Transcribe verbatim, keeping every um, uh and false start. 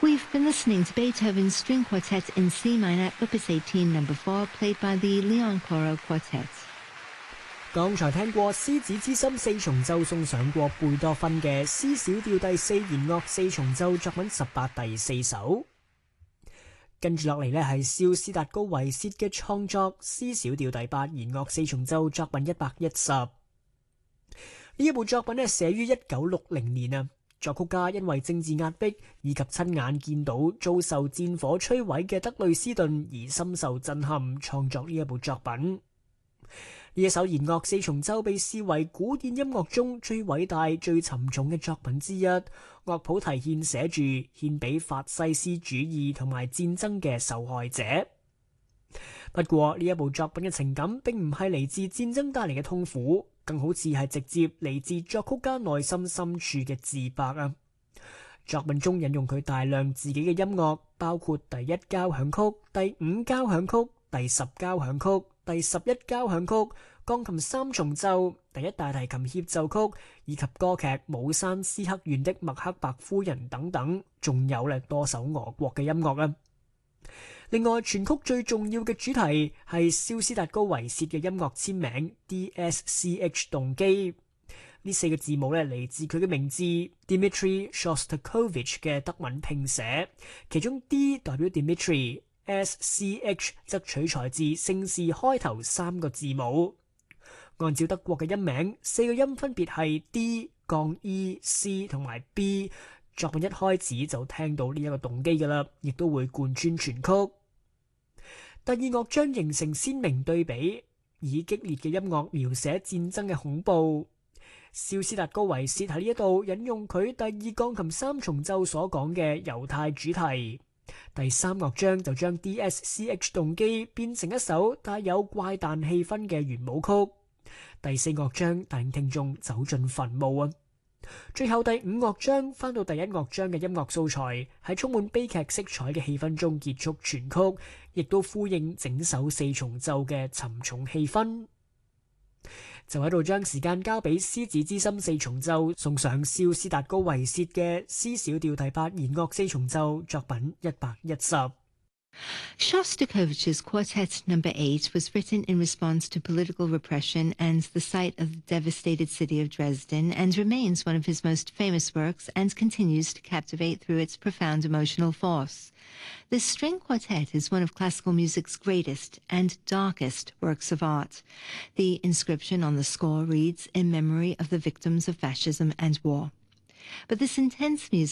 We've been listening to Beethoven's String Quartet in C minor, Opus eighteen, number four, played by the Leon Choral Quartet. 剛才聽過獅子之心四重奏送上過貝多芬嘅 C 小調第四弦樂四重奏作品十八第四首。跟住落嚟呢係肖斯達高維薛嘅創作 C 小調第八弦樂四重奏作品一百一十。呢一部作品呢寫於一九六零年啊，作曲家因為政治壓迫以及親眼見到遭受戰火摧毀嘅德累斯頓而深受震撼，創作呢一部作品。呢一首弦樂四重奏被視為古典音樂中最偉大、最沉重嘅作品之一。樂譜題獻寫住獻俾法西斯主義同埋戰爭嘅受害者。不過呢一部作品嘅情感並唔係嚟自戰爭帶嚟嘅痛苦，更好似係直接嚟自作曲家內心深處嘅自白啊！作品中引用佢大量自己嘅音樂，包括第一交響曲、第五交響曲、第十交響曲、第十一交響曲、鋼琴三重奏、第一大提琴協奏曲，以及歌劇《姆山斯克縣的麥克白夫人》等等，仲有咧多首俄國嘅音樂啊！另外，全曲最重要嘅主題係肖斯達高維薛嘅音樂簽名 D S C H 動機。呢四個字母咧嚟自佢嘅名字 Dmitry Shostakovich 嘅德文拼寫，其中 D 代表 Dmitry，S C H 則取材自姓氏開頭三個字母。按照德國嘅音名，四個音分別係 D、降 E、C 同埋 B。作品一開始就聽到呢一個動機㗎喇，亦都會貫穿全曲。第二樂章形成鮮明對比，以激烈嘅音樂描寫戰爭嘅恐怖。肖斯達高維薛喺呢一度引用佢第二鋼琴三重奏所講嘅猶太主題。第三樂章就將 D S C H 動機變成一首帶有怪誕氣氛嘅圓舞曲。第四樂章帶領聽眾走進墳墓啊！最後第五樂章翻到第一樂章嘅音樂素材，喺充滿悲劇色彩嘅氣氛中結束全曲，亦都呼應整首四重奏嘅沉重氣氛。就喺度將時間交俾獅子之心四重奏，送上肖斯達高維薛嘅 C 小調第八弦樂四重奏作品一百一十。 Shostakovich's Quartet Number Eight was written in response to political repression and the sight of the devastated city of Dresden, and remains one of his most famous works and continues to captivate through its profound emotional force. This string quartet is one of classical music's greatest and darkest works of art. The inscription on the score reads, "In memory of the victims of fascism and war." But this intense music